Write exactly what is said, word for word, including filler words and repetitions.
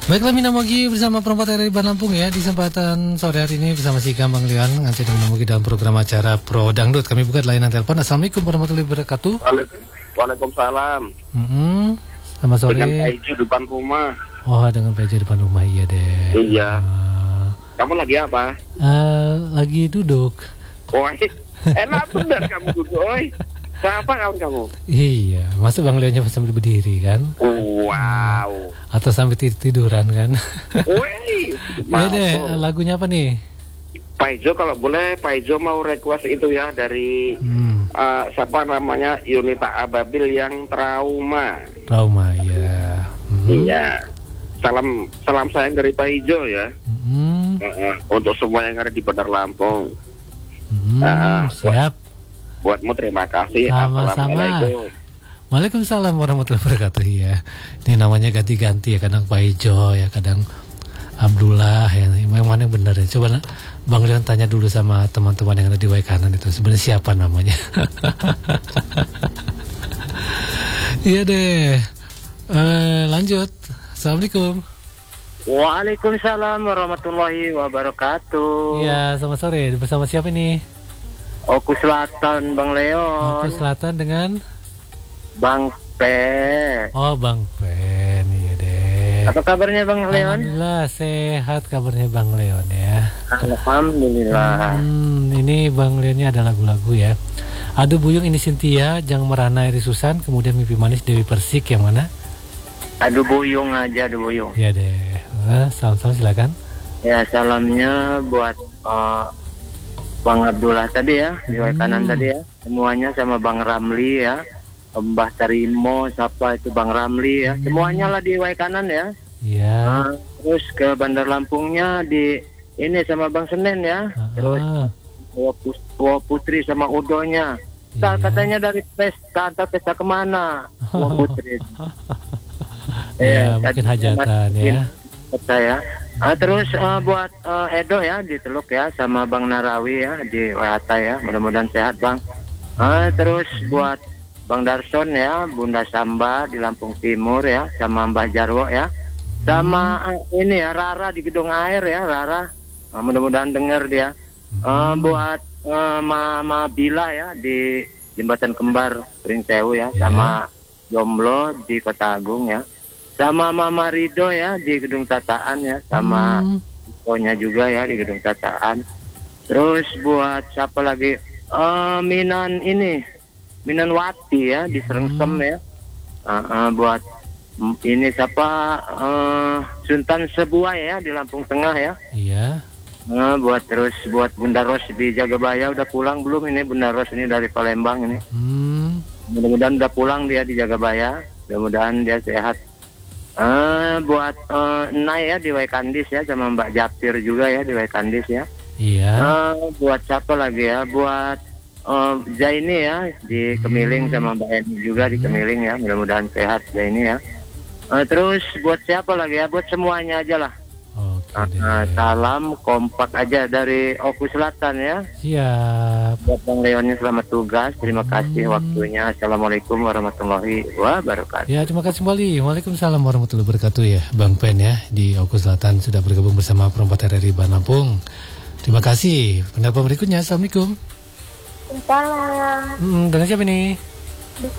Baiklah, Mina Mogi bersama perempat dari Ban Lampung ya. Di kesempatan sore hari ini bersama si Gambang Lian Nganci dengan Mogi dalam program acara Pro Dangdut. Kami buka layanan telepon. Assalamualaikum warahmatullahi wabarakatuh. Waalaikumsalam. Mm-hmm. Selamat sore. Dengan Pak Ijo depan rumah. Oh, dengan Pak Ijo depan rumah, iya deh. Iya. uh, Kamu lagi apa? uh, Lagi duduk. Woi, enak bener kamu duduk, oi. Siapa kawan kamu? Iya, masa Bang Leonnya sambil berdiri kan? Wow. Atau sampai tiduran kan? Woi, ya deh, lagunya apa nih? Pak Ijo kalau boleh, Pak Ijo mau request itu ya dari hmm. uh, siapa namanya, Yunita Ababil yang trauma. Trauma, ya. Hmm. Iya. Salam salam sayang dari Pak Ijo ya. Hmm. Uh, uh, untuk semua yang ada di Bandar Lampung. Hmm, uh, siap. Buatmu terima kasih. Sama-sama. Waalaikumsalam warahmatullahi wabarakatuh ya. Ini namanya ganti-ganti ya, kadang Pak Ijo ya, kadang Abdullah ya. Memang yang benar ya. Coba Bang Leon tanya dulu sama teman-teman yang ada di Waikanan itu sebenarnya siapa namanya. Iya deh. Eh, lanjut. Assalamualaikum. Waalaikumsalam warahmatullahi wabarakatuh. Iya, selamat sore. Bersama siapa ini? Oku Selatan, Bang Leon. Oku Selatan dengan Bang Pen. Oh, Bang Pen, iya deh. Apa kabarnya Bang Leon? Alhamdulillah sehat kabarnya Bang Leon ya. Alhamdulillah. Hmm, ini Bang Leonnya ada lagu-lagu ya. Aduh Buyung ini Cynthia, Jangan Merana Iri Susan, kemudian Mimpi Manis Dewi Persik, yang mana? Aduh Buyung aja, Aduh Buyung. Iya deh. Nah, salam-salam silakan. Ya, salamnya buat uh, Bang Abdullah tadi ya, di Waikanan hmm. tadi ya. Semuanya sama Bang Ramli ya. Mbah Tarimo, siapa itu Bang Ramli ya. Semuanya lah di Waikanan ya. Iya. Nah, terus ke Bandar Lampungnya di ini sama Bang Senen ya. Uh-huh. Terus Tua Putri sama Udonya. Iya. Katanya dari pesta, atau pesta kemana? Tua Putri. Ya, eh, mungkin hajatan ya. Saya. Ah, terus uh, buat uh, Edo ya di Teluk ya, sama Bang Narawi ya di Wahata ya, mudah-mudahan sehat Bang. Ah, terus buat Bang Darson ya, Bunda Samba di Lampung Timur ya, sama Mbah Jarwo ya, sama uh, ini ya Rara di Gedung Air ya, Rara. Uh, mudah-mudahan dengar dia. Uh, buat uh, Mama Bila ya di Jembatan Kembar Pringsewu ya, sama Jomblo di Kota Agung ya. Sama Mama Rido ya di Gedung Tataan ya, sama Ikonya hmm. juga ya di Gedung Tataan. Terus buat siapa lagi? Uh, Minan ini, Minan Wati ya di Serengsem hmm. ya. Uh, uh, buat ini siapa? Uh, Sultan Sebuah ya di Lampung Tengah ya. Iya. Uh, buat terus buat Bunda Ros di Jagabaya udah pulang belum ini Bunda Ros ini dari Palembang ini. Hmm. Mudah-mudahan udah pulang dia di Jagabaya. Mudah-mudahan dia sehat. Uh, buat uh, Nay ya di Waikandis ya, sama Mbak Japir juga ya di Waikandis ya. Iya. Uh, buat siapa lagi ya? Buat uh, Zaini ya di Kemiling, hmm. sama Mbak Eni juga di Kemiling ya. Mudah-mudahan sehat Zaini ya. Uh, terus buat siapa lagi ya? Buat semuanya aja lah. Okay, uh, salam kompak aja dari Oku Selatan ya. Siap. Buat Bang Leonnya selamat tugas. Terima kasih hmm. waktunya. Assalamualaikum warahmatullahi wabarakatuh. Ya, terima kasih kembali. Waalaikumsalam warahmatullahi wabarakatuh ya. Bang Pen ya di Oku Selatan sudah bergabung bersama perempat R R I Ban Lampung. Terima kasih. Pendapat berikutnya. Assalamualaikum. Waalaikumsalam. Hmm, dengan siapa nih?